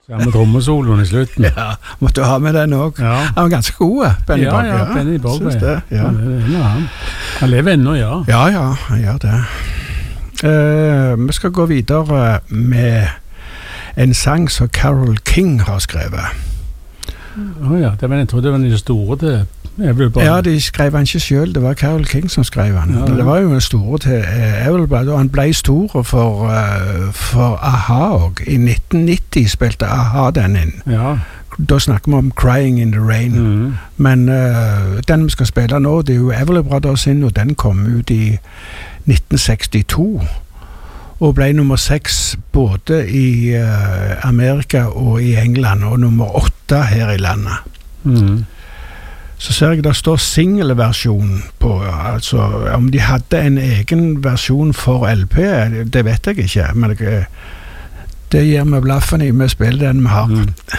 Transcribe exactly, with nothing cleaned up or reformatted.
Så med trommesoloen i slutten. Ja, måtte ha med den også. Ja. Han var ganske god, Benny Ja, Borg. ja, Benny Borg. Synes det, ja. Han, han, han. han lever ennå, ja. Ja, ja, han gjør det. Uh, vi skal gå videre med en sang som Carole King har skrevet. Å oh, ja, det var, jeg trodde det var den store til Everybody. Ja, de skrev han ikke selv, det var Carole King som skrev han. Ja, ja. Det var jo den store til uh, Everybody, og han ble stor for, uh, for A-ha også. I nitten nitti spilte A-ha den inn. Ja. Da snakker vi om Crying in the Rain. Mm. Men uh, den vi skal spille nå, det er jo Everly Brothers sin, og den kom ut i nitten sekstito. Og ble nummer seks både i uh, Amerika og i England, og nummer åtte her i landet. Mm. Så ser jeg der står singelversjon på, altså om de hadde en egen versjon for L P, det vet jeg ikke, men det, det gir meg blaffen i, vi spiller den vi har. Mm.